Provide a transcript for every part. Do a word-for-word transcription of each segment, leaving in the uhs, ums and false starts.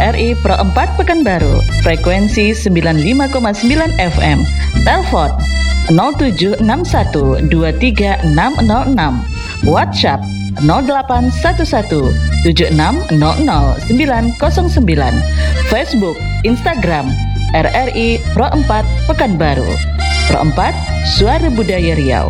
R I Pro empat Pekanbaru, frekuensi sembilan puluh lima koma sembilan F M. Telepon nol tujuh enam satu dua tiga enam nol enam. WhatsApp nol delapan satu satu tujuh enam nol nol sembilan nol sembilan. Facebook, Instagram R R I Pro empat Pekanbaru. Pro empat, Suara Budaya Riau.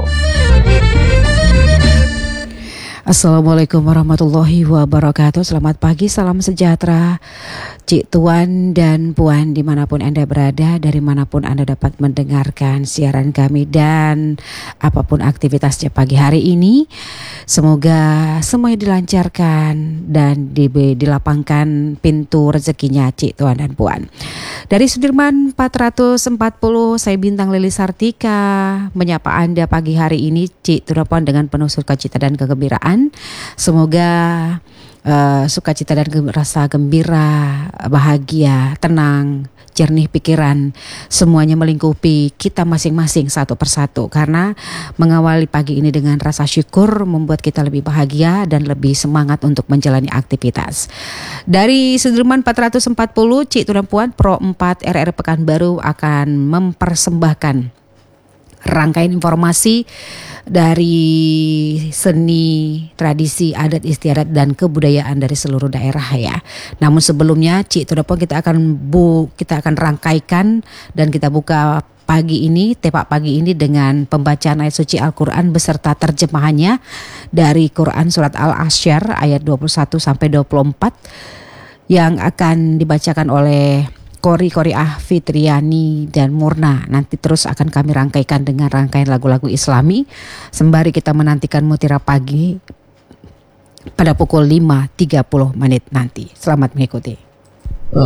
Assalamualaikum warahmatullahi wabarakatuh. Selamat pagi, salam sejahtera Cik Tuan dan Puan dimanapun Anda berada, dari manapun Anda dapat mendengarkan siaran kami dan apapun aktivitasnya pagi hari ini. Semoga semuanya dilancarkan dan dilapangkan pintu rezekinya Cik Tuan dan Puan. Dari Sudirman empat ratus empat puluh, saya Bintang Lili Sartika menyapa Anda pagi hari ini Cik Tuan dan Puan dengan penuh sukacita dan kegembiraan. Semoga uh, sukacita dan ge- rasa gembira, bahagia, tenang, jernih pikiran semuanya melingkupi kita masing-masing satu persatu, karena mengawali pagi ini dengan rasa syukur membuat kita lebih bahagia dan lebih semangat untuk menjalani aktivitas. Dari Sudirman empat ratus empat puluh, Cik Tuan Puan, Pro empat R R Pekanbaru akan mempersembahkan rangkaian informasi dari seni, tradisi, adat istiadat dan kebudayaan dari seluruh daerah ya. Namun sebelumnya Cik Tuan Puan, kita akan bu kita akan rangkaikan dan kita buka pagi ini, tepak pagi ini dengan pembacaan ayat suci Al-Quran beserta terjemahannya dari Quran Surat Al-Asyr ayat dua puluh satu sampai dua puluh empat yang akan dibacakan oleh Kori Koriah Fitriani dan Murna. Nanti terus akan kami rangkaikan dengan rangkaian lagu-lagu Islami sembari kita menantikan Mutiara Pagi pada pukul lima tiga puluh menit nanti. Selamat mengikuti.